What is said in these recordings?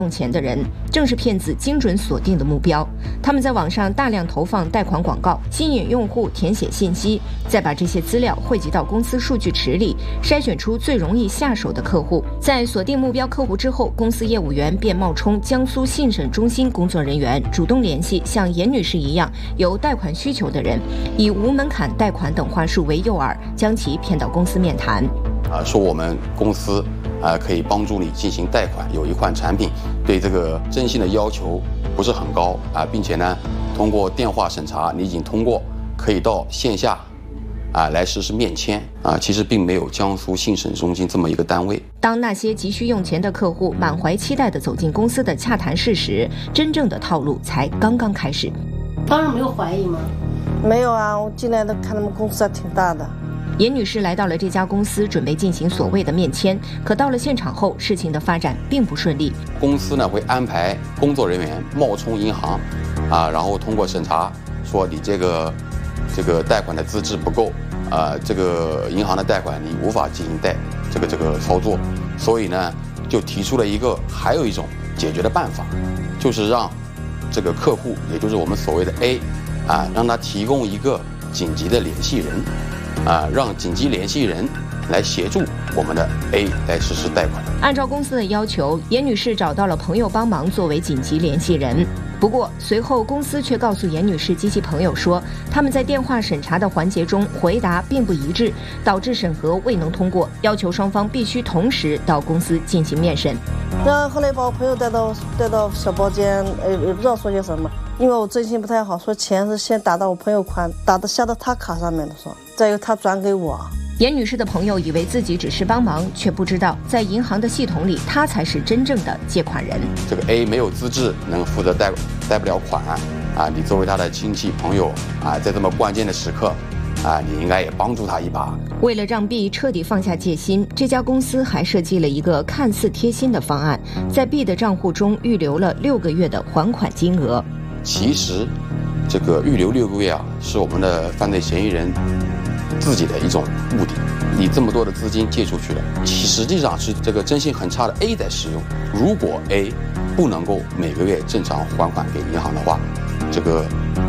用钱的人正是骗子精准锁定的目标。他们在网上大量投放贷款广告，吸引用户填写信息，再把这些资料汇集到公司数据池里，筛选出最容易下手的客户。在锁定目标客户之后，公司业务员便冒充江苏信审中心工作人员，主动联系像严女士一样有贷款需求的人，以无门槛贷款等话术为诱饵，将其骗到公司面谈。 说我们公司可以帮助你进行贷款，有一款产品对这个征信的要求不是很高并且呢，通过电话审查，你已经通过，可以到线下来实施面签其实并没有江苏信审中心这么一个单位。 当那些急需用钱的客户满怀期待地走进公司的洽谈室时，真正的套路才刚刚开始。 当时没有怀疑吗？ 没有啊，我进来的看他们公司还挺大的。 严女士来到了这家公司，准备进行所谓的面签，可到了现场后，事情的发展并不顺利。 公司呢会安排工作人员冒充银行然后通过审查说你这个贷款的资质不够这个银行的贷款你无法进行这个操作，所以呢就提出了还有一种解决的办法，就是让这个客户，也就是我们所谓的 A 让他提供一个紧急的联系人让紧急联系人来协助我们的 A 来实施贷款。 按照公司的要求，严女士找到了朋友帮忙作为紧急联系人。不过随后公司却告诉严女士及其朋友说，他们在电话审查的环节中回答并不一致，导致审核未能通过，要求双方必须同时到公司进行面审。 然后后来把我朋友带到小包间，也不知道说些什么，因为我征信不太好，说钱是先打到我朋友款，下到他卡上面的，说再由他转给我。 严女士的朋友以为自己只是帮忙，却不知道在银行的系统里，她才是真正的借款人。 这个 A 没有资质能负责贷不了款你作为他的亲戚朋友在这么关键的时刻你应该也帮助他一把。 为了让 B 彻底放下戒心，这家公司还设计了一个看似贴心的方案，在 B 的账户中预留了6个月的还款金额。 其实这个预留6个月是我们的犯罪嫌疑人自己的一种目的。你这么多的资金借出去了，实际上是这个征信很差的 A 在使用。如果 A 不能够每个月正常还款给银行的话，这个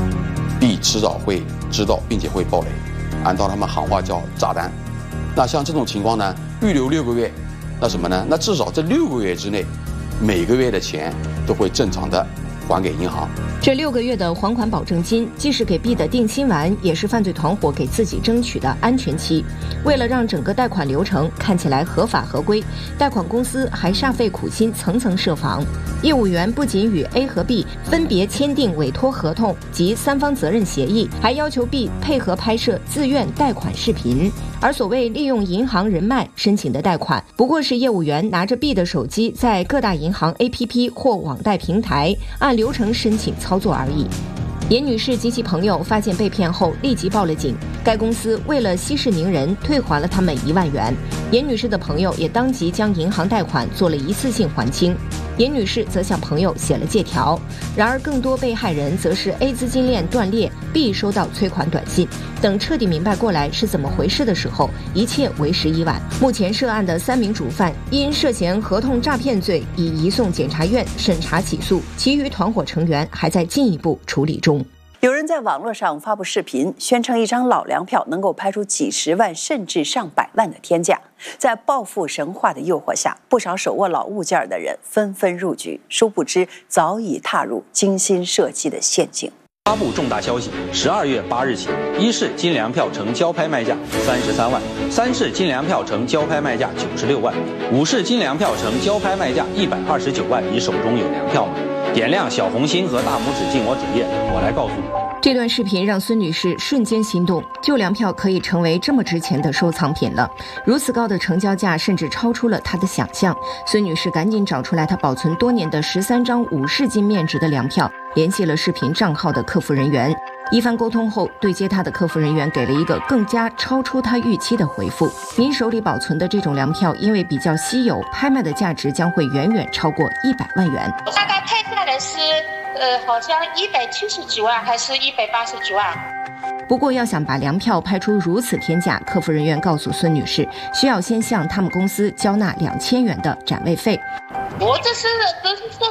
B 迟早会知道，并且会爆雷，按照他们行话叫炸弹。那像这种情况呢，预留6个月，那什么呢？那至少这6个月之内，每个月的钱都会正常的还给银行。 这6个月的还款保证金，既是给 B 的定心丸，也是犯罪团伙给自己争取的安全期。为了让整个贷款流程看起来合法合规，贷款公司还煞费苦心，层层设防。业务员不仅与 A 和 B 分别签订委托合同及3方责任协议，还要求 B 配合拍摄自愿贷款视频。而所谓利用银行人脉申请的贷款，不过是业务员拿着 B 的手机，在各大银行 APP 或网贷平台按流程申请操作而已。严女士及其朋友发现被骗后，立即报了警。该公司为了息事宁人，退还了他们1万元。严女士的朋友也当即将银行贷款做了一次性还清。严女士则向朋友写了借条。然而更多被害人则是 A 资金链断裂， B 收到催款短信。等彻底明白过来是怎么回事的时候，一切为时已晚。目前涉案的3名主犯因涉嫌合同诈骗罪已移送检察院审查起诉，其余团伙成员还在进一步处理中。 有人在网络上发布视频，宣称一张老粮票能够拍出几十万甚至上百万的天价。在暴富神话的诱惑下，不少手握老物件的人纷纷入局，殊不知早已踏入精心设计的陷阱。 发布重大消息：12月8日起，1式金粮票呈交拍卖价33万，3式金粮票呈交拍卖价96万，5式金粮票呈交拍卖价129万。你手中有粮票吗？点亮小红心和大拇指进我主页，我来告诉你。 这段视频让孙女士瞬间心动，旧粮票可以成为这么值钱的收藏品了。如此高的成交价甚至超出了她的想象。孙女士赶紧找出来她保存多年的13张5式金面值的粮票，联系了视频账号的客服人员。一番沟通后，对接他的客服人员给了一个更加超出他预期的回复：您手里保存的这种粮票因为比较稀有，拍卖的价值将会远远超过100万元。 大概拍下来是好像170几万还是180几万。 不过要想把粮票拍出如此天价，客服人员告诉孙女士，需要先向他们公司交纳2000元的展位费。 我这是说